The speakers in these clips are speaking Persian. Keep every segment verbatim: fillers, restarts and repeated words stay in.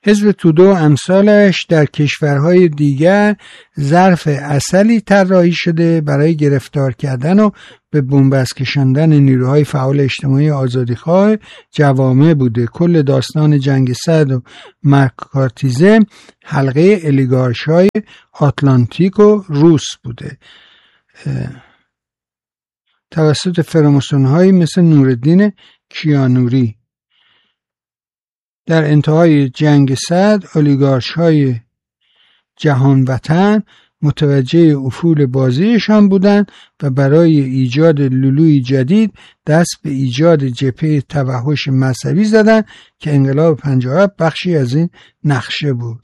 حزب توده و امثالش در کشورهای دیگر ظرف عسلی طراحی شده برای گرفتار کردن و به بنبست کشاندن نیروهای فعال اجتماعی آزادیخواه جوامع بوده. کل داستان جنگ سرد و مکارتیزم حلقه الیگارش‌های آتلانتیک و روس بوده توسط فراماسون‌هایی مثل نورالدین کیانوری. در انتهای جنگ سرد اولیگارش‌های جهان وطن متوجه افول بازیشان بودند و برای ایجاد لولوی جدید دست به ایجاد جبهه توحش مذهبی زدند که انقلاب پنجاه و هفت بخشی از این نقشه بود.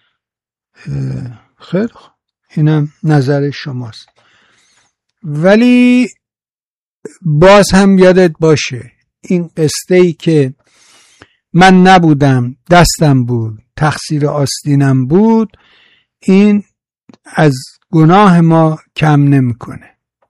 خیلی خوب، اینم نظر شماست. ولی باز هم یادت باشه این قصه ای که من نبودم دستم بود تقصیر آستینم بود، این از گناه ما کم نمیکنه.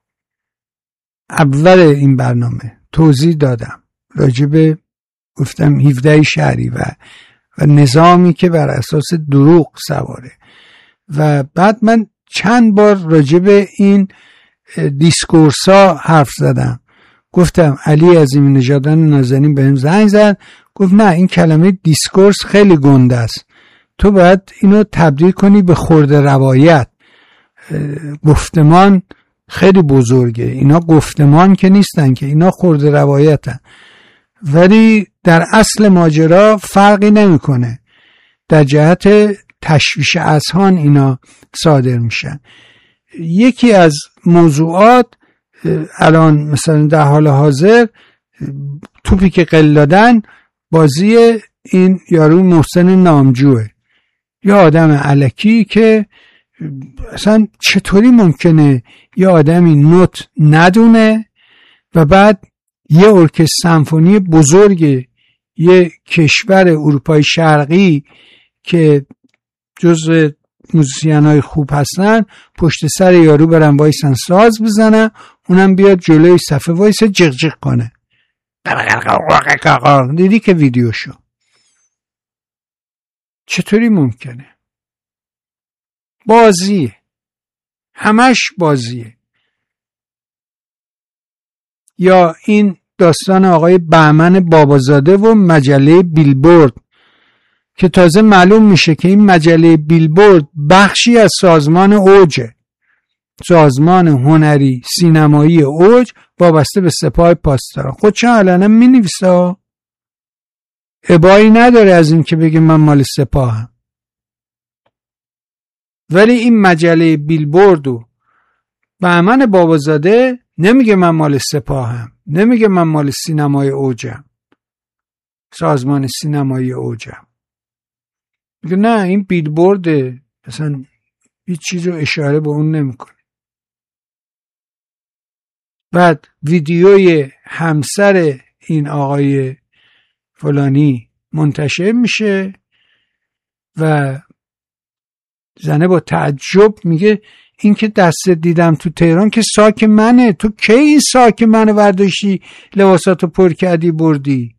اول این برنامه توضیح دادم راجب گفتم هفده شهری و و نظامی که بر اساس دروغ سواره و بعد من چند بار راجب این دیسکورسا حرف زدم. گفتم علی عظیم نژادان نازنین بهم زنگ زد گفت نه این کلمه دیسکورس خیلی گنده است، تو باید اینو تبدیل کنی به خرده روایت. گفتمان خیلی بزرگه، اینا گفتمان که نیستن که، اینا خرده روایتن. ولی در اصل ماجرا فرقی نمیکنه، در جهت تشویش اذهان اینا صادر میشن. یکی از موضوعات الان مثلا در حال حاضر توپی که قل دادن بازی این یارو محسن نامجوه، یا آدم الکی که اصلا چطوری ممکنه یه آدمی نوت ندونه و بعد یه ارکستر سمفونی بزرگ یه کشور اروپای شرقی که جزء موزیسین‌های خوب هستن پشت سر یارو برن وایسن ساز بزنن، اونم بیاد جلوی صفحه وایس جغ جغ کنه. دیدی که ویدیوشو چطوری ممکنه؟ بازیه، همش بازیه. یا این داستان آقای بهمن بابازاده و مجله بیلبورد که تازه معلوم میشه که این مجله بیلبورد بخشی از سازمان اوجه، سازمان هنری سینمایی اوج وابسته به سپاه پاسداران. خودشون الانم می نویسه، ابایی نداره از این که بگه من مال سپاهم. ولی این مجله بیلبورد و بهمن بابازاده نمیگه من مال سپاهم، نمیگه من مال سینمای اوجم، سازمان سینمایی اوجم. میگه نه این بیلبورد، اصلا هیچ چیز رو اشاره به اون نمیکنه. بعد ویدیوی همسر این آقای فلانی منتشر میشه و زنه با تعجب میگه این که دست دیدم تو تهران که ساک منه، تو کی این ساک منو برداشتی لباساتو پر کردی بردی؟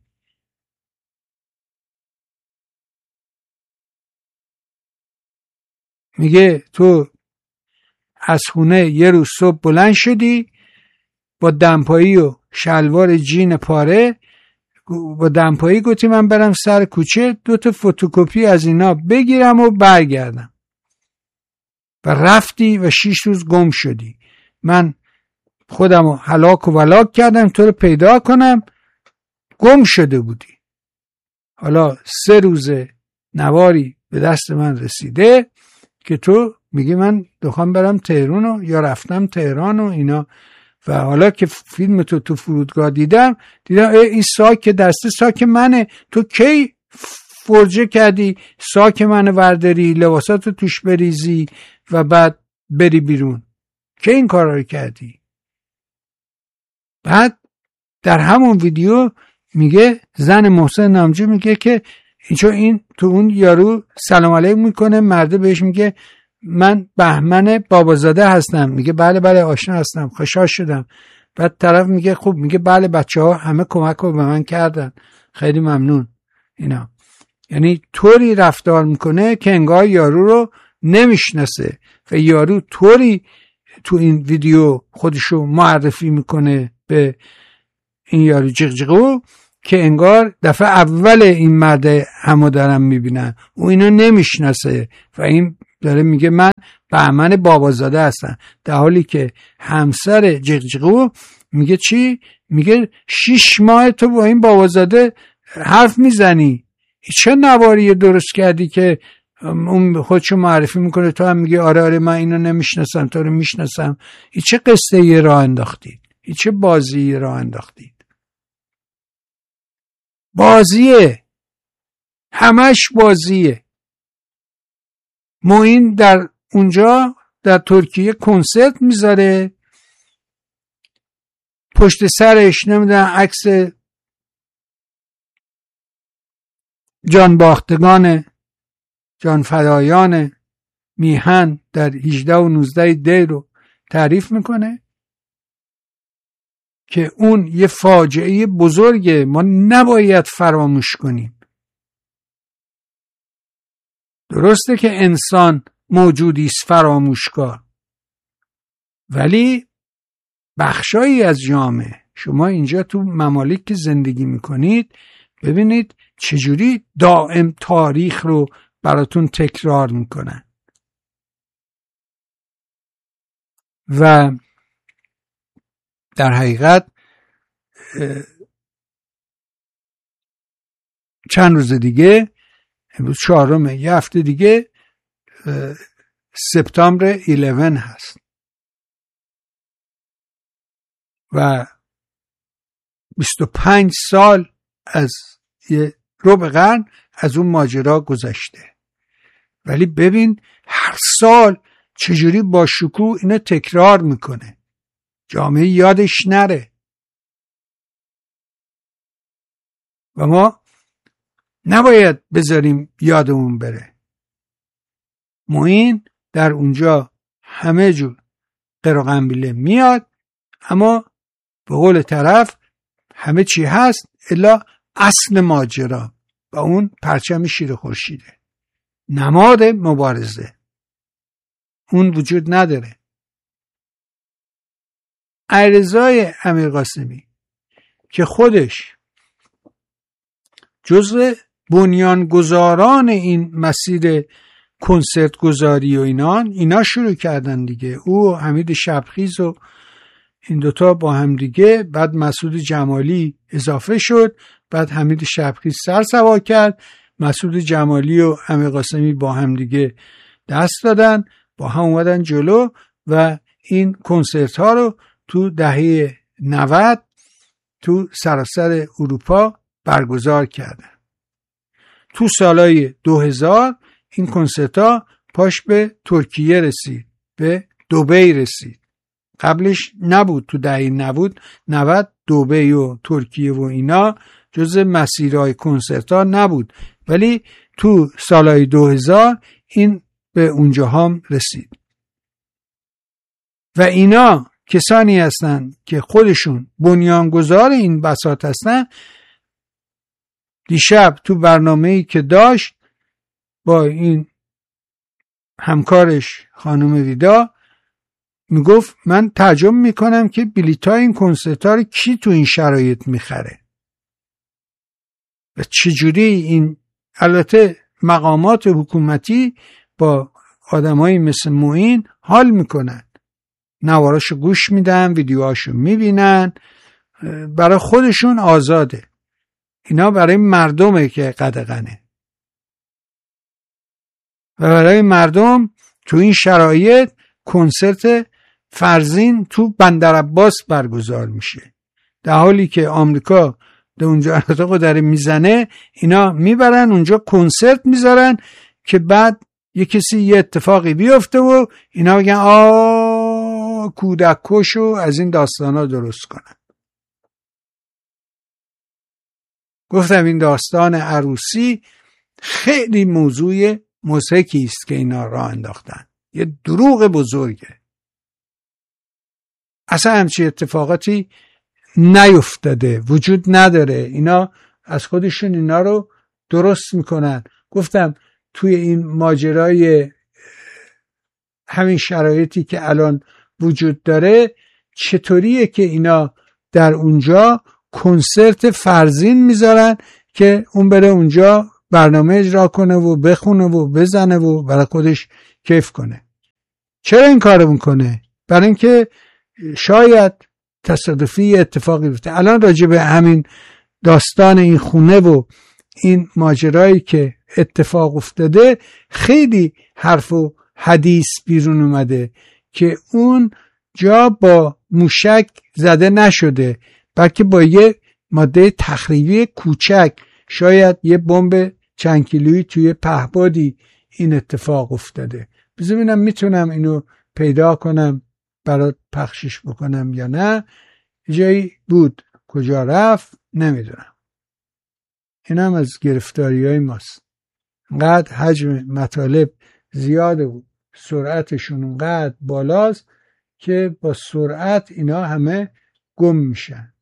میگه تو از خونه یه روز صبح بلند شدی با دمپایی و شلوار جین پاره، با دمپایی گفتی من برم سر کوچه دو تا فتوکپی از اینا بگیرم و برگردم و رفتی و شیش روز گم شدی. من خودم رو هلاک و ولاک کردم تو رو پیدا کنم، گم شده بودی. حالا سه روز نواری به دست من رسیده که تو میگی من دخوام برم تهران و یا رفتم تهران و اینا، و حالا که فیلم تو تو فرودگاه دیدم دیدم این ساک دسته ساک منه، تو کی فرجه کردی ساک منو ورداری لباساتو توش بریزی و بعد بری بیرون؟ کی این کارا رو کردی؟ بعد در همون ویدیو میگه زن محسن نامجو میگه که چون این تو اون یارو سلام علیکم میکنه، مرده بهش میگه من بهمن بابازاده هستم، میگه بله بله آشنا هستم خوشحال شدم. بعد طرف میگه خب، میگه بله بچه ها همه کمک رو به من کردن خیلی ممنون اینا. یعنی طوری رفتار میکنه که انگار یارو رو نمیشناسه و یارو طوری تو این ویدیو خودشو معرفی میکنه به این یارو جغجغو که انگار دفعه اول این مرد همو دارم میبینن و اینو نمیشناسه و این داره میگه من بهمن بابازاده هستم، در حالی که همسر جغجغو میگه چی؟ میگه شیش ماه تو با این بابازاده حرف میزنی، چه نواری درست کردی که اون خودشو معرفی میکنه، تو هم میگه آره آره من اینو نمیشناسم تو رو میشناسم. این چه قصه ای راه انداختید؟ این چه بازی راه انداختید؟ بازیه، همش بازیه. معین در اونجا در ترکیه کنسرت میذاره، پشت سرش نمیدونم عکس جان باختگان جان فدایان میهن در هجده و نوزده دی رو تعریف میکنه که اون یه فاجعه بزرگه، ما نباید فراموش کنیم. درسته که انسان موجودی است فراموشکار، ولی بخشایی از جامعه، شما اینجا تو ممالک که زندگی میکنید ببینید چجوری دائم تاریخ رو براتون تکرار میکنن و در حقیقت چند روز دیگه، امروز چهارمه، یه هفته دیگه سپتامبر یازده هست و بیست و پنج سال از یه ربع قرن از اون ماجرا گذشته، ولی ببین هر سال چجوری با شکوه اینو تکرار میکنه، جامعه یادش نره و ما نباید بذاریم یادمون بره. معین در اونجا همه جور قر و قنبیله میاد، اما به قول طرف همه چی هست الا اصل ماجرا و اون پرچم شیر خورشیده، نماد مبارزه، اون وجود نداره. علیرضا امیرقاسمی که خودش جزء بنیانگذاران این مسیر کنسرت گذاری و اینان اینا شروع کردن دیگه، او و حمید شبخیز و این دوتا با هم دیگه، بعد مسعود جمالی اضافه شد، بعد حمید شبخیز سر سوا کرد، مسعود جمالی و امیرقاسمی با هم دیگه دست دادن، با هم اومدن جلو و این کنسرت ها رو تو دهه نود تو سراسر اروپا برگزار کردن. تو سالهای دو هزار این کنسرت ها پاش به ترکیه رسید، به دبی رسید، قبلش نبود. تو دهه نود دبی و ترکیه و اینا جز مسیرهای کنسرت ها نبود، ولی تو سالهای دو هزار این به اونجا هم رسید و اینا کسانی هستن که خودشون بنیانگذار این بساط هستن. دیشب تو برنامه‌ای که داشت با این همکارش خانم ویدا میگفت من تعجب میکنم که بلیطای این کنسرت ها رو کی تو این شرایط میخره و چجوری این، البته مقامات حکومتی با آدمایی مثل معین حال میکنن، نواراشو گوش میدن، ویدیوهاشو میبینن، برای خودشون آزاده، اینا برای مردمه که قدغنه و برای مردم تو این شرایط کنسرت فرزین تو بندرعباس برگزار میشه، در حالی که آمریکا در اونجا اتاقو داره میزنه، اینا میبرن اونجا کنسرت میذارن که بعد یه کسی یه اتفاقی بیفته و اینا بگن آ کودک کشو از این داستانا درست کنن. گفتم این داستان عروسی خیلی موضوع مضحکی است که اینا راه انداختن، یه دروغ بزرگه، اصلا همچین اتفاقاتی نیفتاده، وجود نداره، اینا از خودشون اینا رو درست میکنن. گفتم توی این ماجرای همین شرایطی که الان وجود داره چطوریه که اینا در اونجا کنسرت فرزین میذارن که اون بره اونجا برنامه اجرا کنه و بخونه و بزنه و برای خودش کیف کنه. چرا این کارو میکنه؟ برای اینکه شاید تصادفی اتفاقی بیفته. الان راجع به همین داستان این خونه و این ماجرایی که اتفاق افتاده خیلی حرف و حدیث بیرون اومده که اون جا با موشک زده نشده، بلکه با یه ماده تخریبی کوچک، شاید یه بمب چند کیلویی توی پهپادی این اتفاق افتاده. بذار ببینم میتونم اینو پیدا کنم برات پخشش بکنم یا نه. جایی بود، کجا رفت نمیدونم. این هم از گرفتاری های ماست. انقدر حجم مطالب زیاده و سرعتشون انقدر بالاست که با سرعت اینا همه گم میشن.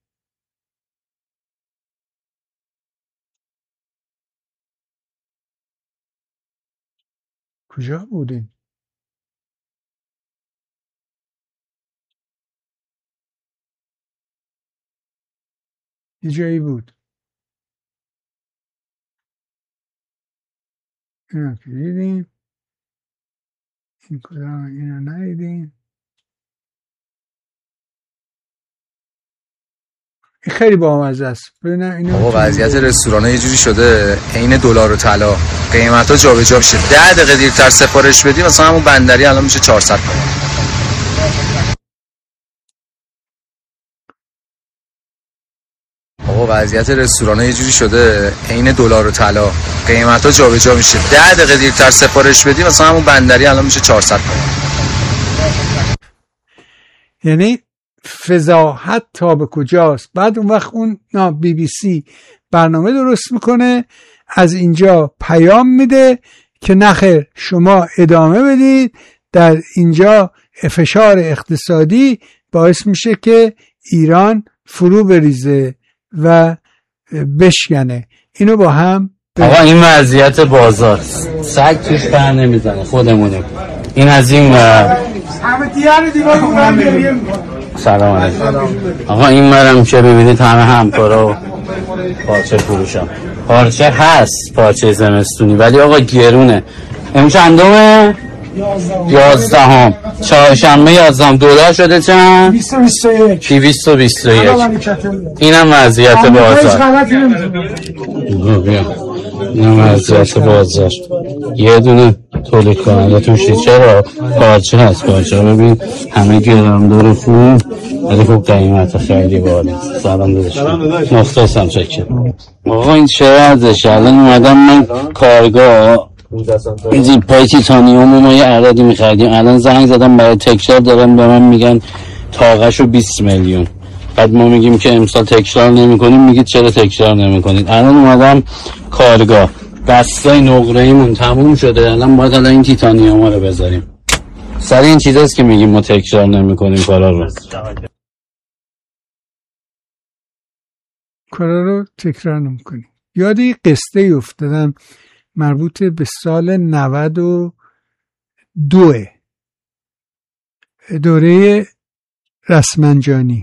کجا بودیم؟ یه جایی بود. اینا که دیدیم. این کدام اینا ندیدیم. این خیلی بامزه است. ببینم اینو. آقا وضعیت رستوران یه جوری شده عین دلار و طلا، قیمتا جابجا میشه. ده دقیقه دیرتر سفارش بدی مثلا همون بندری الان میشه چهارصد تومن. آقا وضعیت رستوران یه جوری شده عین دلار و طلا، قیمتا جابجا میشه. ده دقیقه دیرتر سفارش بدی مثلا همون بندری الان میشه چهارصد تومن. یعنی فضاحت تا به کجاست. بعد اون وقت اون بی بی سی برنامه درست میکنه، از اینجا پیام میده که نخیر شما ادامه بدید، در اینجا فشار اقتصادی باعث میشه که ایران فرو بریزه و بشکنه. اینو با هم آقا این وضعیت بازار سگ توش پر نمیزنه، خودمونه. این از این سلام علیکم. آقا این مرم که ببینید همه همکارا و پارچه فروشم. پارچه هست، پارچه زمستونی، ولی آقا گرونه. امروز چندمه؟ یازدهم. چهارشنبه یازدهم. دلار شده چند؟ بیست و بیست و یک. کی بیست و بیست و یک. اینم وضعیت بازار. اینم وضعیت بازار. یه دونه تولید کننده توشی. چرا؟ پارچه هست. پارچه ببین همه گرم داره خوب، ولی خب قیمت خیلی بالا. سلام داداش. مختصم چکم. آقا این چه ارزشه؟ الان اومدم من کارگاه این زیر پای تیتانیوم ما یه عددی میخریدیم، الان زنگ زدم برای تکرار دارن به من میگن طاقه‌شو بیست میلیون. بعد ما میگیم که امسال تکرار نمی‌کنیم، میگید چرا تکرار نمی‌کنید. الان اومدم کارگاه، دستای نقره‌ایمون تموم شده، الان باید الان این تیتانیوما رو بذاریم. سر این چیزاست که میگیم ما تکرار نمی‌کنیم کارا رو. کارا رو تکرار نمی‌کنیم. یادی قصه افتادم مربوط به سال نود و دو، دوره رسمنجانی.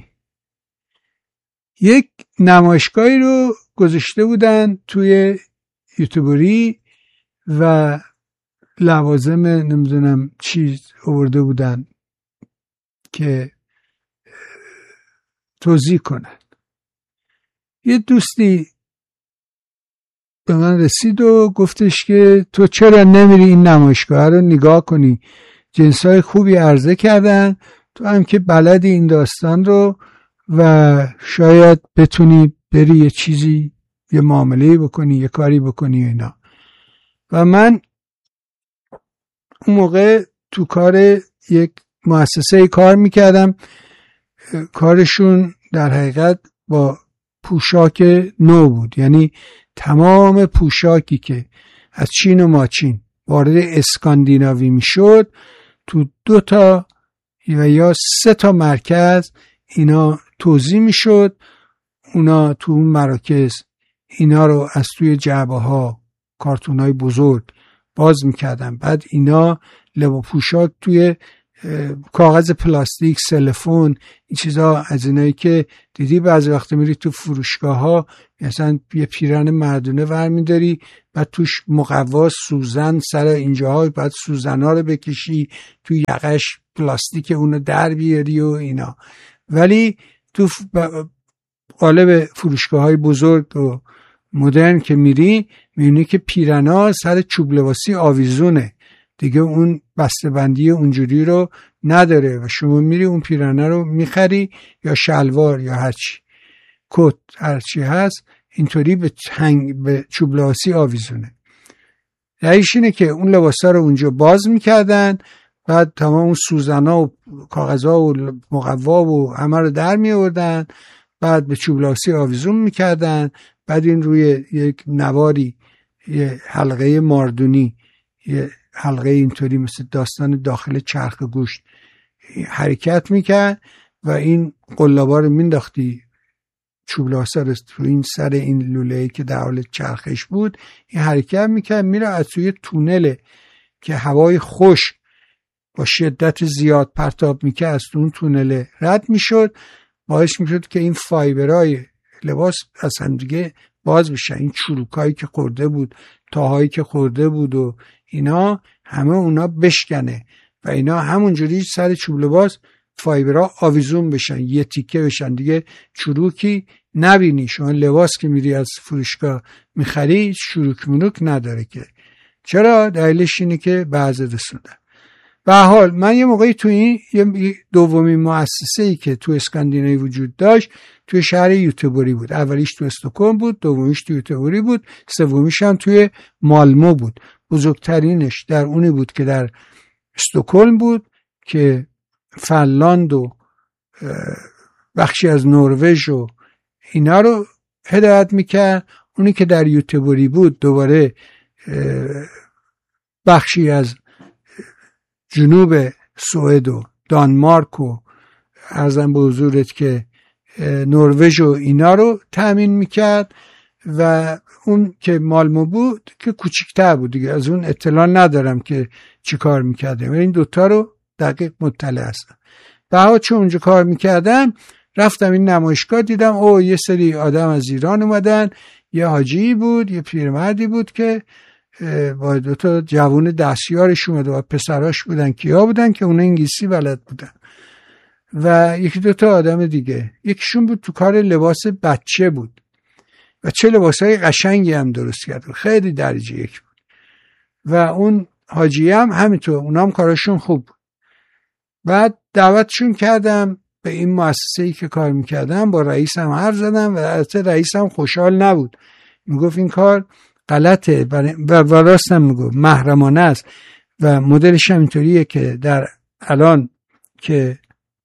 یک نمایشگاهی رو گذاشته بودن توی یوتیوبری و لوازم نمیدونم چی آورده بودن که توضیح کنن. یه دوستی به من رسید و گفتش که تو چرا نمیری این نمایشگاه رو نگاه کنی، جنسای خوبی عرضه کردن، تو هم که بلدی این داستان رو و شاید بتونی بری یه چیزی، یه معامله بکنی، یه کاری بکنی اینا. و من اون موقع تو کار یک مؤسسه کار میکردم. کارشون در حقیقت با پوشاک نو بود، یعنی تمام پوشاکی که از چین و ماچین وارد اسکاندیناوی میشد تو دو تا و یا سه تا مرکز اینا توزیع میشد. اونا تو اون مراکز اینا رو از توی جعبه ها کارتون های بزرگ باز میکردن. بعد اینا لباپوشاک توی کاغذ پلاستیک، سلفون، این چیزا از اینایی که دیدی بعضی وقت میری تو فروشگاه ها مثلا یه پیرن مردونه ورمیداری بعد توش مقوا سوزن سر اینجاها، بعد سوزن‌ها رو بکشی تو یقش پلاستیک اونو در بیاری و اینا. ولی تو قالب فروشگاه های بزرگ و مدرن که میری میبینی که پیرنا سر چوب لباسی آویزونه دیگه، اون بسته‌بندی اونجوری رو نداره و شما میری اون پیرنه رو میخری یا شلوار یا هرچی کت هرچی هست اینطوری به تنگ به چوب لباسی آویزونه. رئیش اینه که اون لباسا رو اونجا باز میکردن، بعد تمام اون سوزنا و کاغذها و مقوا و همه رو در میآوردن، بعد به چوب لباسی آویزون میکردن، بعد این روی یک نواری یه حلقه ماردونی، یه حلقه اینطوری مثل داستان داخل چرخ گوشت حرکت میکرد و این قلابا رو مینداختی چوب لباسا رو تو این سر این لوله‌ای که در حال چرخش بود، این حرکت میکرد میره از توی تونل که هوای خوش با شدت زیاد پرتاب میکرد از اون تونل رد میشد، باعث میشد که این فایبرهای لباس از هم دیگه باز بشن. این چروکایی که خورده بود، تاهایی که خورده بود و اینا همه اونا بشکنه و اینا همونجوری سر چوب لباس فایبرها آویزون بشن، یه تیکه بشن، دیگه چروکی نبینی. شما لباس که میری از فروشگاه میخری چروک منوک نداره که. چرا؟ دلیلش اینه که بعض رسوندن. به هر حال من یه موقعی تو این دومین مؤسسه‌ای که تو اسکاندیناوی وجود داشت توی شهر یوتبوری بود. اولیش تو استکهلم بود، دومیش تو یوتبوری بود، سومیش هم توی مالمو بود. بزرگترینش در اونی بود که در استکهلم بود که فنلاند و بخشی از نروژ و اینا رو هدایت میکرد. اونی که در یوتبوری بود دوباره بخشی از جنوب سوئد و دانمارک و عرضم به حضورت که نروژ و اینا رو تأمین میکرد و اون که مالمو بود که کوچیک‌تر بود دیگه، از اون اطلاع ندارم که چی کار میکرده و این دوتا رو دقیق مطلع هستم. بعد چون اونجا کار میکردم رفتم این نمایشگاه دیدم او یه سری آدم از ایران اومدن، یه حاجی بود یه پیرمردی بود که با دوتا جوون دستیارش اومده و پسراش بودن، کیا بودن که اون انگلیسی بلد بودن و یکی دوتا آدم دیگه. یکیشون بود تو کار لباس بچه بود و چه لباسای قشنگی هم درست کرد، خیلی درجه یک بود و اون حاجی هم همینطور، اونا هم کارشون خوب بود. بعد دعوتشون کردم به این مؤسسه‌ای که کار میکردم، با رئیسم حرف زدم و البته رئیسم خوشحال نبود، میگفت این کار غلطه و راستم میگفت محرمانه است و مدلش هم اینطوریه که در الان که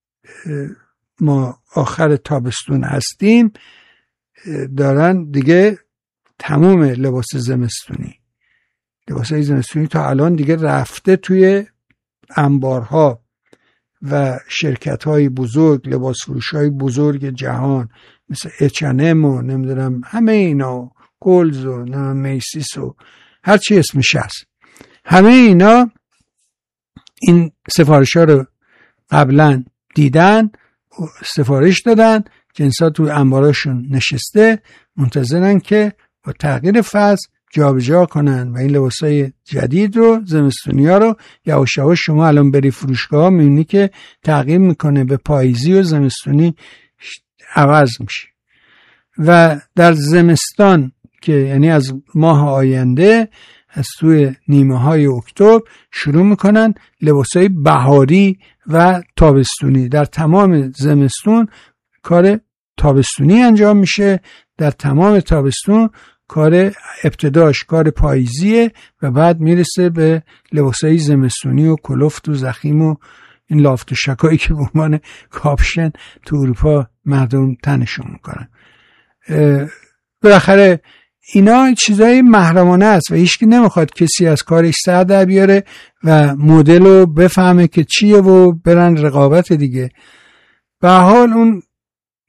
ما آخر تابستون هستیم دارن دیگه تموم لباس زمستونی، لباسای زمستونی تا الان دیگه رفته توی انبارها و شرکت‌های بزرگ، لباس فروش‌های بزرگ جهان مثل اچ اند ام و نمیدونم همه اینا، گلز و میسیس و هر چی اسمش هست، همه اینا این سفارش‌ها رو قبلا دیدن، سفارش دادن، جنسا تو انباراشون نشسته منتظرن که با تغییر فصل جابجا کنن و این لباسای جدید رو، زمستونی‌ها رو یواش یواش شما الان بری فروشگاه می‌بینی که تغییر میکنه به پاییزی و زمستونی عوض میشه. و در زمستان که یعنی از ماه آینده از توی نیمه های اکتبر شروع میکنن لباسای بهاری و تابستونی. در تمام زمستون کار تابستونی انجام میشه، در تمام تابستون کار ابتداش کار پاییزیه و بعد میرسه به لباسای زمستونی و کلفت و زخیم و این لافت و شکایی که به عنوان کاپشن تو اروپا مردم تنشون میکنن. بالاخره اینا چیزای محرمانه است و هیچکی نمیخواد کسی از کارش سر در بیاره و مدل رو بفهمه که چیه و برن رقابت دیگه. به حال اون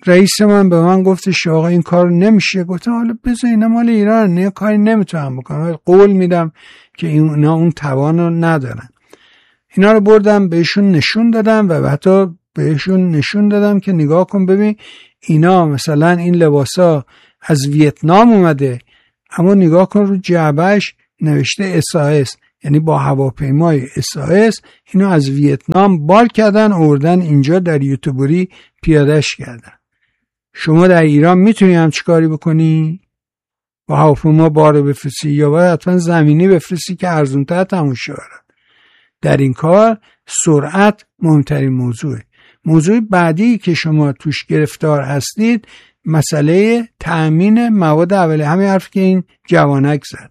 رئیس من به من گفتش آقا این کار نمیشه. گفتم حالا بذار اینا مال ایران، نه کاری نمیتونم بکنم، قول میدم که اینا اون توانو ندارن. اینا رو بردم بهشون نشون دادم و حتی بهشون نشون دادم که نگاه کن ببین اینا مثلا این لباسا از ویتنام اومده، اما نگاه کن رو جعبهش نوشته اس آ اس، یعنی با هواپیمای اس آ اس اینو از ویتنام بار کردن آوردن اینجا در یوتیوبری پیادهش کردن. شما در ایران میتونی هم چیکاری بکنی؟ با هواپیما بار بفرستی یا باید حتما زمینی بفرستی که ارزونتر تموم شه. در این کار سرعت مهمترین موضوعه. موضوع بعدی که شما توش گرفتار هستید مسئله تأمین مواد اولیه، همین حرف که این جوانک زد.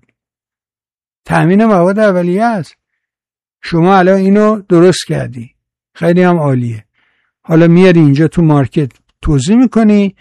تأمین مواد اولیه است. شما الان اینو درست کردی، خیلی هم عالیه، حالا میاری اینجا تو مارکت توزیع میکنی،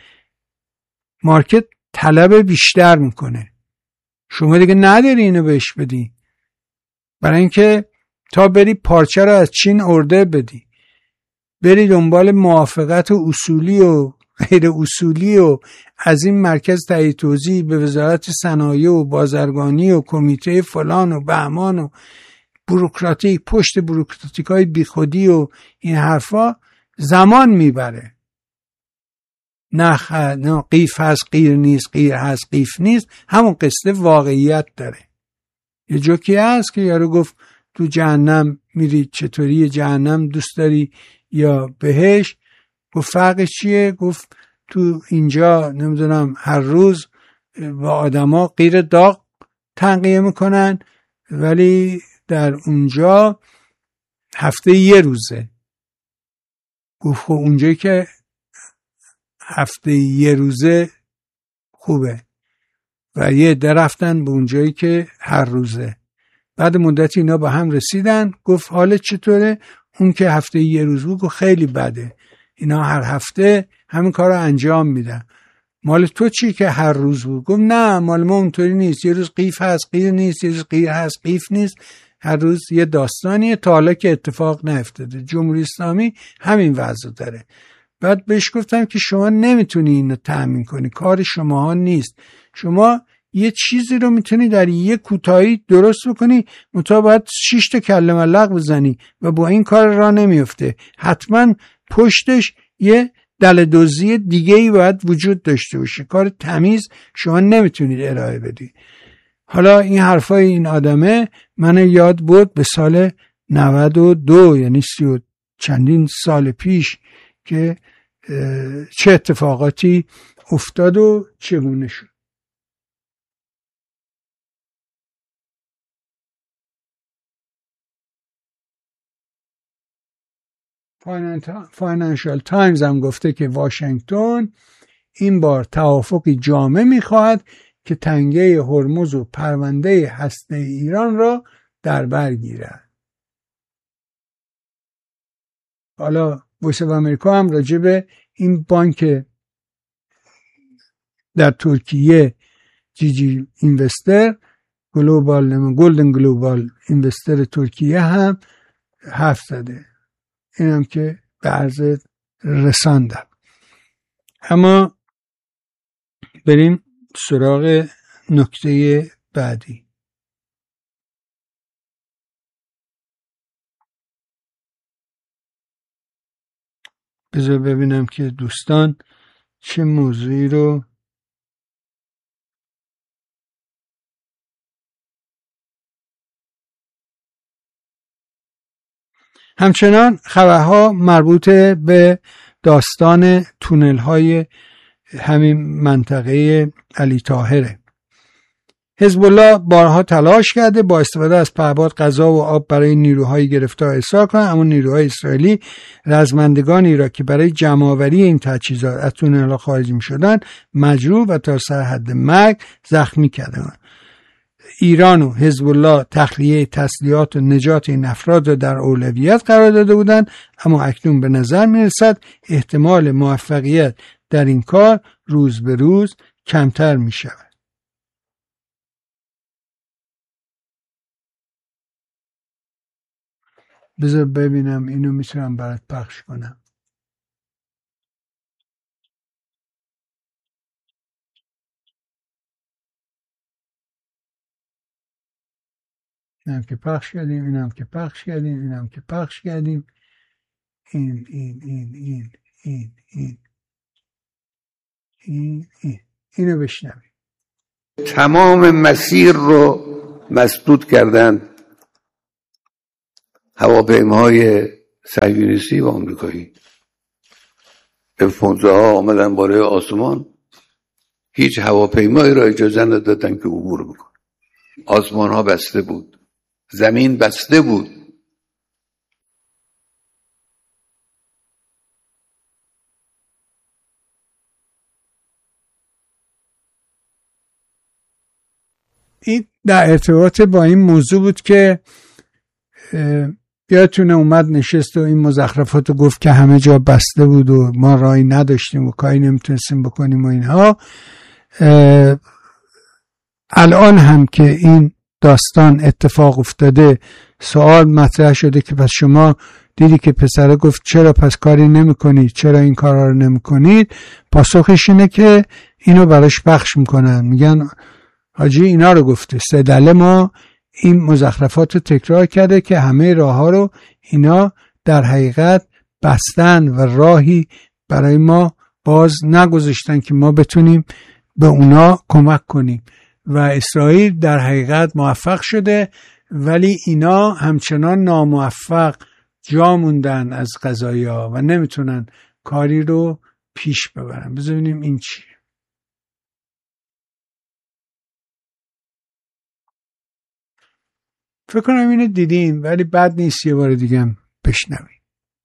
مارکت طلب بیشتر میکنه، شما دیگه نداری اینو بهش بدی، برای اینکه تا بری پارچه رو از چین ارده بدی، بری دنبال موافقت اصولی و غیر اصولی و از این مرکز تهیه توزیع به وزارت صنایع و بازرگانی و کمیته فلان و بهمان و بوروکراتیک پشت بوروکراتیک های بیخودی و این حرفا زمان میبره. نه خ... نه قیف هست قیر نیست، قیر هست قیف نیست، همون قصه واقعیت داره. یه جوکی هست که یارو گفت تو جهنم میری چطوری، جهنم دوست داری یا بهش؟ گفت فرقش چیه؟ گفت تو اینجا نمیدونم هر روز با آدما قیر داغ تنقیه میکنن ولی در اونجا هفته یه روزه. گفت خب اونجایی که هفته یه روزه خوبه و یه درفتن به اونجایی که هر روزه. بعد مدتی اینا با هم رسیدن، گفت حالت چطوره؟ اون که هفته یه روز بود گفت خیلی بده، اینا هر هفته همین کار رو انجام میدن. مال تو چی که هر روز بود؟ گفت نه مال ما اونطوری نیست، یه روز قیف هست قیر نیست، یه روز قیر هست قیف نیست، هر روز یه داستانیه، تا حالا که اتفاق نیفتاده. جمهوری اسلامی همین وضع داره. بعد بهش گفتم که شما نمیتونی اینو تأمین کنی، کار شماها نیست، شما یه چیزی رو میتونی در یه کوتاهی درست بکنی، منتها باید شش تا کله ملق بزنی و با این کار راه نمیفته، حتما پشتش یه دلدوزی دیگه ای باید وجود داشته باشه، کار تمیز شما نمیتونید ارائه بدی. حالا این حرفای این آدمه من یاد بود به سال نود و دو، یعنی سی و چندین سال پیش که چه اتفاقاتی افتاد و چگونه شد. فاینانشال تایمز هم گفته که واشنگتن این بار توافقی جامع میخواهد که تنگه هرمز و پرونده هسته ایران را در بر گیرد. حالا وایس آمریکا هم راجع به این بانک در ترکیه جی جی اینوستر گلوبال گلدن گلوبال اینوستر ترکیه هم حرف زده، اینم که به عرض رساندم. اما بریم سراغ نکته بعدی. بذار ببینم که دوستان چه موضوعی رو همچنان خبرها مربوط به داستان تونل های همین منطقه علی طاهره. حزب الله بارها تلاش کرده با استفاده از پهپاد غذا و آب برای نیروهای گرفتار ارسال کنند، اما نیروهای اسرائیلی رزمندگانی را که برای جمع‌آوری این تجهیزات از تونل‌ها خارج می‌شدند مجروح و تا سر حد مرگ زخمی کردند. ایران و حزب الله تخلیه تسلیحات و نجات این افراد را در اولویت قرار داده بودند، اما اکنون به نظر می‌رسد احتمال موفقیت در این کار روز به روز کمتر می‌شود. بذار ببینم اینو میتونم برات پخش کنم. اینم که پخش کردیم، اینم که پخش کردیم، اینم که پخش کردیم. این این این این این این این این اینو بشنویم. تمام مسیر رو مسدود کردن هواپیماهای صهیونیستی و آمریکایی. اف پانزده ها آمدن بالای آسمان، هیچ هواپیمایی را اجازه ندادن که عبور بکنه. آسمان ها بسته بود، زمین بسته بود. این در ارتباط با این موضوع بود که یادتونه اومد نشست و این مزخرفات رو گفت که همه جا بسته بود و ما راهی نداشتیم و کاری نمیتونستیم بکنیم و اینها. الان هم که این داستان اتفاق افتاده سوال مطرح شده که پس شما دیدی که پسره گفت چرا پس کاری نمی کنید، چرا این کارا رو نمی کنید؟ پاسخش اینه که اینو براش پخش میکنن، میگن حاجی اینا رو گفته، سدله ما این مزخرفات رو تکرار کرده که همه راه ها رو اینا در حقیقت بستن و راهی برای ما باز نگذاشتن که ما بتونیم به اونا کمک کنیم و اسرائیل در حقیقت موفق شده ولی اینا همچنان ناموفق جا موندن از قضایا و نمیتونن کاری رو پیش ببرن. بذار ببینیم این چیه. فکر کنم اینو دیدیم ولی بد نیست یه بار دیگه هم بشنویم.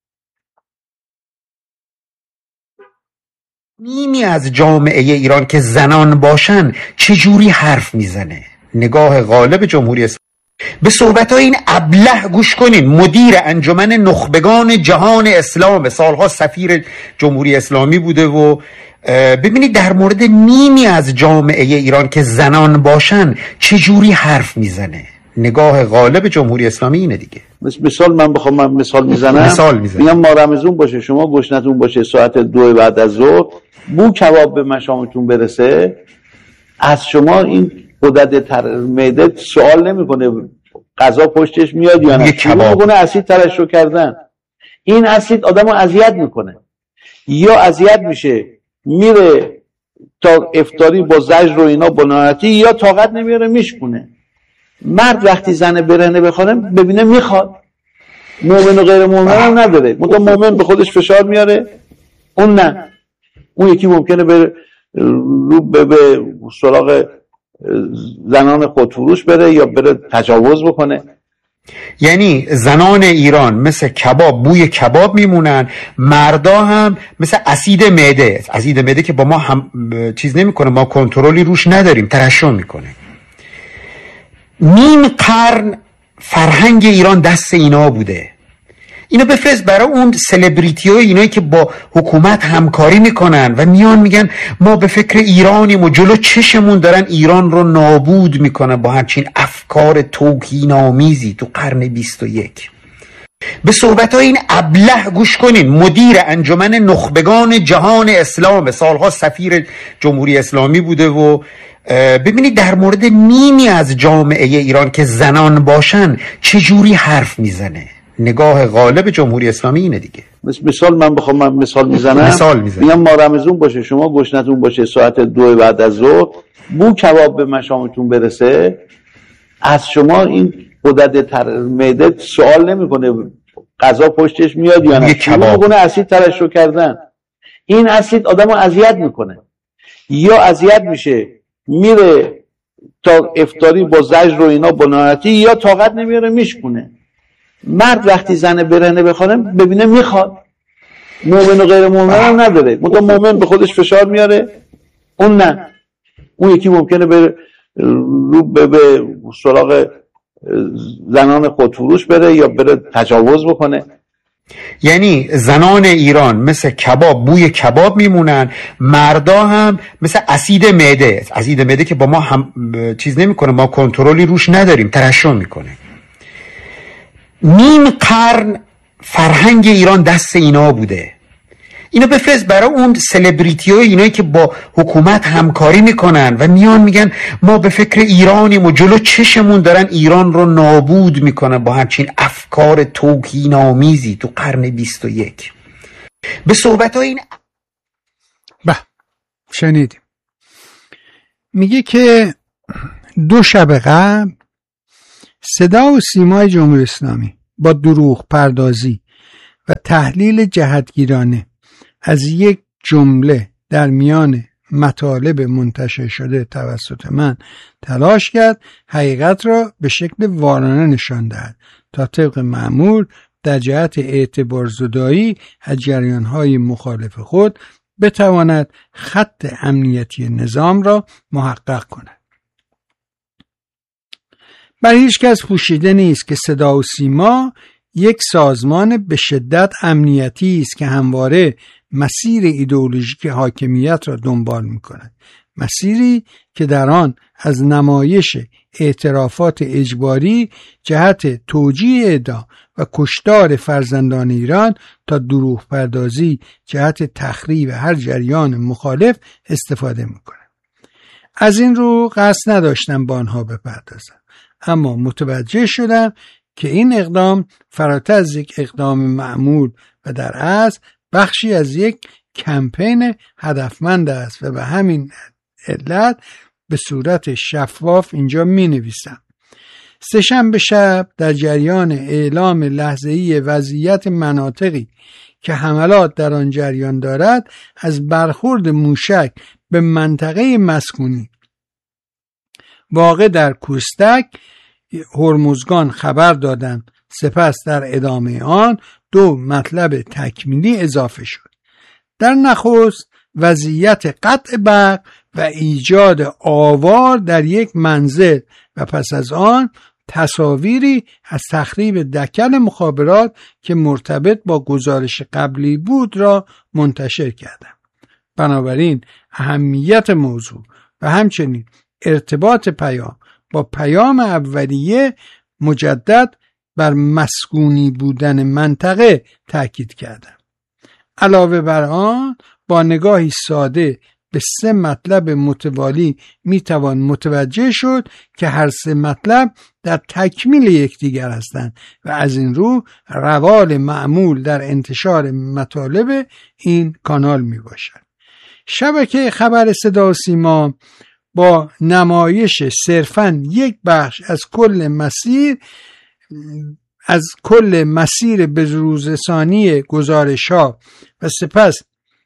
نیمی از جامعه ایران که زنان باشن چجوری حرف میزنه؟ نگاه غالب جمهوری اسلامی. به صحبت‌های این ابله گوش کنین. مدیر انجمن نخبگان جهان اسلام، سالها سفیر جمهوری اسلامی بوده و ببینید در مورد نیمی از جامعه ایران که زنان باشن چجوری حرف میزنه. نگاه غالب جمهوری اسلامی اینه دیگه. مثال من بخوام من مثال میزنم، مثال میزنم میگم ما رمضون باشه، شما گشنتون باشه ساعت دو بعد از ظهر، بو کباب به مشامتون برسه، از شما این غدد تر معده سوال نمیکنه غذا پشتش میاد یا نه، شروع میکنه اسید ترشح کردن. این اسید آدمو اذیت میکنه، یا اذیت میشه میره تا افطاری با زجر و اینا بناتی، یا طاقت نمیاره میشکونه. مرد وقتی زن برهنه بخوره ببینه میخواد، مومن و غیر مومن هم نداره، منتها مومن به خودش فشار میاره، اون نه. اون یکی ممکنه بره رو به, به سراغ زنان خودفروش بره یا بره تجاوز بکنه. یعنی زنان ایران مثل کباب بوی کباب میمونن، مردا هم مثل اسید معده، اسید معده که با ما هم چیز نمیکنه، ما کنترلی روش نداریم، ترشح میکنه. نیم قرن فرهنگ ایران دست اینا بوده. اینو بفرست برای اون سلبریتی ها، اینایی که با حکومت همکاری میکنن و میان میگن ما به فکر ایرانیم و جلو چشمون دارن ایران رو نابود میکنن با همچین افکار توهین‌آمیزی تو قرن بیست و یک. به صحبت‌های این ابله گوش کنین. مدیر انجمن نخبگان جهان اسلام، سالها سفیر جمهوری اسلامی بوده و ببینید در مورد نیمی از جامعه ایران که زنان باشن چجوری حرف میزنه. نگاه غالب جمهوری اسلامی اینه دیگه. مثال من بخوام من مثال میزنم، مثال میزنم میگم ما رمضون باشه، شما گشنتون باشه ساعت دو بعد از ظهر، بو کباب به مشامتون برسه، از شما این غدد تر معده سوال نمیکنه غذا پشتش میاد یا نه، شروع میکنه اسید ترشح کردن. این اسید آدمو اذیت میکنه، یا اذیت میشه میره تا افطاری با زجر و اینا بناتی، یا طاقت نمیاره میشکونه. مرد وقتی زن برهنه بخوره ببینه میخواد، مومن و غیر مومن هم نداره، منتها مومن به خودش فشار میاره، اون نه. اون یکی ممکنه بره رو به, به سراغ زنان خودفروش بره یا بره تجاوز بکنه. یعنی زنان ایران مثل کباب بوی کباب میمونن، مردا هم مثل اسید معده، اسید معده که با ما هم چیز نمیکنه، ما کنترلی روش نداریم، ترشح میکنه. نیم قرن فرهنگ ایران دست اینا بوده. اینو بفرست برای اون سلبریتی ها، اینایی که با حکومت همکاری میکنن و میان میگن ما به فکر ایرانیم و جلو چشمون دارن ایران رو نابود میکنن با همچین افکار توهین‌آمیزی تو قرن بیست و یک. به صحبت های این به شنیدیم. میگه که دو شب قبل صدا و سیمای جمهوری اسلامی با دروغ پردازی و تحلیل جهتگیرانه از یک جمله در میان مطالب منتشر شده توسط من تلاش کرد حقیقت را به شکل وارانه نشان دهد تا طبق معمول در جهت اعتبار زدایی از جریان‌های مخالف خود بتواند خط امنیتی نظام را محقق کند. برای هیچ کس پوشیده نیست که صدا و سیما یک سازمان به شدت امنیتی است که همواره مسیر ایدئولوژیک حاکمیت را دنبال می‌کند، مسیری که در آن از نمایش اعترافات اجباری جهت توجیه ادعا و کشتار فرزندان ایران تا دروغ پردازی جهت تخریب هر جریان مخالف استفاده می‌کند. از این رو قصد نداشتم با آنها بپردازم، اما متوجه شدم که این اقدام فراتر از یک اقدام معمول و در اصل بخشی از یک کمپین هدفمند است و به همین علت به صورت شفاف اینجا می نویسم. سه‌شنبه شب در جریان اعلام لحظه‌ای وضعیت مناطقی که حملات در آن جریان دارد از برخورد موشک به منطقه مسکونی واقع در کوستک هرمزگان خبر دادند. سپس در ادامه آن دو مطلب تکمیلی اضافه شد. در نخست وضعیت قطع برق و ایجاد آوار در یک منزل و پس از آن تصاویری از تخریب دکل مخابرات که مرتبط با گزارش قبلی بود را منتشر کردم. بنابراین اهمیت موضوع و همچنین ارتباط پیام با پیام اولیه مجدد بر مسکونی بودن منطقه تاکید کردم. علاوه بر آن با نگاهی ساده به سه مطلب متوالی میتوان متوجه شد که هر سه مطلب در تکمیل یکدیگر هستند و از این رو روال معمول در انتشار مطالب این کانال می باشد. شبکه خبر صدا و سیما با نمایش صرفاً یک بخش از کل مسیر از کل مسیر به‌روزرسانی گزارش‌ها و سپس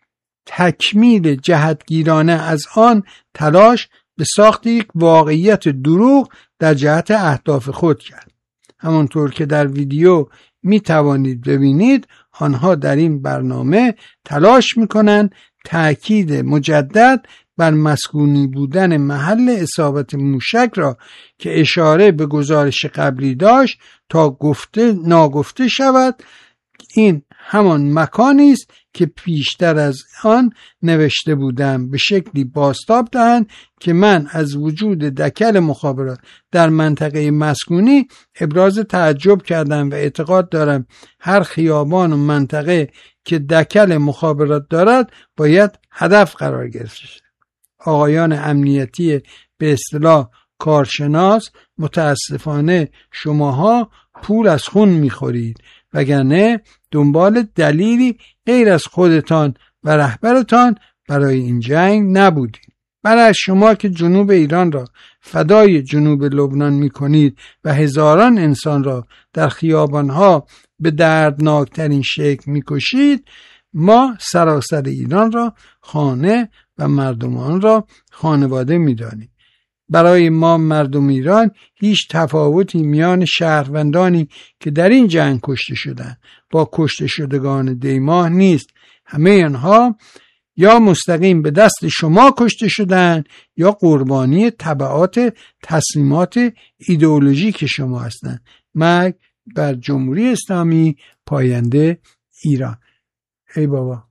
تکمیل جهتگیرانه از آن تلاش به ساخت یک واقعیت دروغ در جهت اهداف خود کرد. همانطور که در ویدیو می توانید ببینید آنها در این برنامه تلاش می کنند تأکید مجدد بر مسکونی بودن محل اصابت موشک را که اشاره به گزارش قبلی داشت تا گفته ناگفته شود. این همان مکانی است که پیشتر از آن نوشته بودم به شکلی بازتاب دهند که من از وجود دکل مخابرات در منطقه مسکونی ابراز تعجب کردم و اعتقاد دارم هر خیابان و منطقه که دکل مخابرات دارد باید هدف قرار گرفته شود. آقایان امنیتی به اصطلاح کارشناس، متاسفانه شماها پول از خون میخورید، وگرنه دنبال دلیلی غیر از خودتان و رهبرتان برای این جنگ نبودید. برای شما که جنوب ایران را فدای جنوب لبنان میکنید و هزاران انسان را در خیابانها به دردناکترین شکل میکشید، ما سراسر ایران را خانه و مردمان را خانواده میدانیم. برای ما مردم ایران هیچ تفاوتی میان شهروندانی که در این جنگ کشته شدند با کشته شدگان دیماه نیست. همه آنها یا مستقیم به دست شما کشته شدند یا قربانی تبعات تصمیمات ایدئولوژیک شما هستند. مرگ بر جمهوری اسلامی پاینده ایران. ای بابا.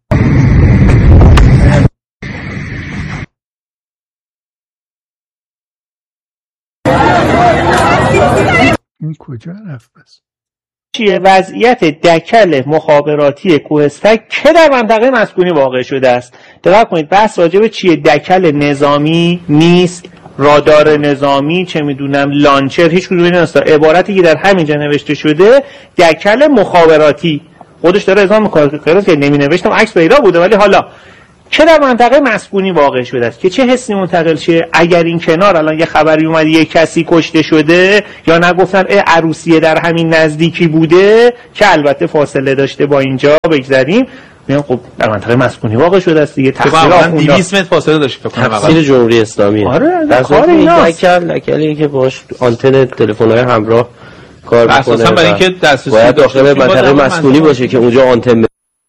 این کجا رفت بس؟ چیه؟ وضعیت دکل مخابراتی کوهستک که در منطقه مسکونی واقع شده است. دقت کنید بحث راجع به چیه؟ دکل نظامی نیست، رادار نظامی، چه میدونم لانچر، هیچ کدوم نیست. عبارتی که در همینجا نوشته شده دکل مخابراتی، خودش داره اعلام میکنه که نمی نوشتم عکس پیدا بوده، ولی حالا که در منطقه مسکونی واقع شده است که چه حسی منتقل شه؟ اگر این کنار الان یه خبری اومد یه کسی کشته شده یا نگفتن ای عروسیه در همین نزدیکی بوده که البته فاصله داشته با اینجا بگذاریم، میگم خب در منطقه مسکونی واقع شده است دیگه. تقریبا دویست متر فاصله داشت فکر کنم. تفسیر جمهوری اسلامی. آره در کار اینا لکل لکلی که باش آنتن تلفن‌های همراه کار می‌کنه. اساسا برای اینکه دسترسی باید داخل منطقه مسکونی باشه که اونجا آنتن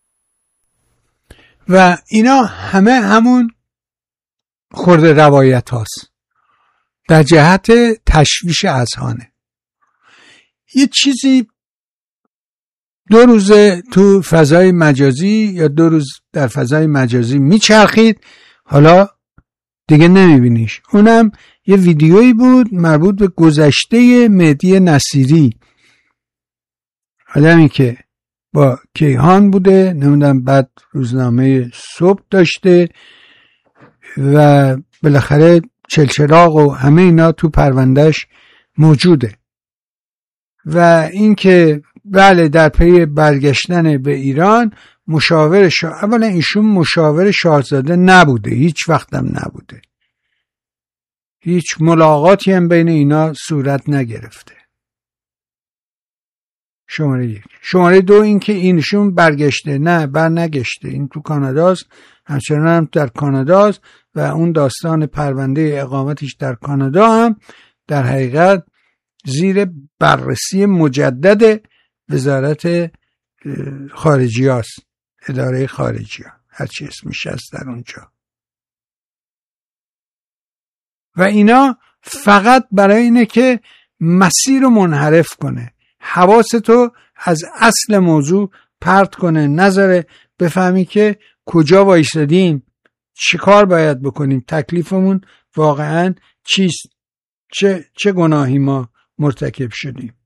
و اینا همه همون خورده روایت هاست در جهت تشویش اذهانه. یه چیزی دو روزه تو فضای مجازی یا دو روز در فضای مجازی میچرخید، حالا دیگه نمیبینیش. اونم یه ویدیویی بود مربوط به گذشته مهدی نصیری، آدمی که با کیهان بوده، نمیدونم بعد روزنامه صبح داشته و بالاخره چلچراغ و همه اینا تو پروندهش موجوده. و این که بله در پی برگشتن به ایران مشاور شاه، اولا ایشون مشاور شاهزاده نبوده، هیچ وقتم نبوده، هیچ ملاقاتی هم بین اینا صورت نگرفته. شماره یک. شماره دو این که اینشون برگشته، نه بر نگشته، این تو کاناداست، همچنان هم در کاناداست و اون داستان پرونده اقامتش در کانادا هم در حقیقت زیر بررسی مجدد وزارت خارجی هست، اداره خارجی ها، هرچی اسمش هست در اونجا. و اینا فقط برای اینه که مسیر رو منحرف کنه، حواستو از اصل موضوع پرت کنه، نذاره بفهمی که کجا وایسادیم، چی کار باید بکنیم، تکلیفمون واقعا چیست، چه, چه گناهی ما مرتکب شدیم.